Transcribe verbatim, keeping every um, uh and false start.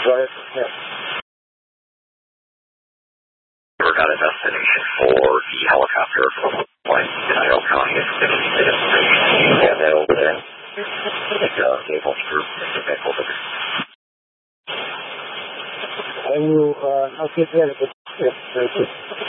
Right. Yeah. We're got a destination for the helicopter from like Idaho County. Yeah, that over there. It's a Naples group. I will, uh, I'll get that. If, if, if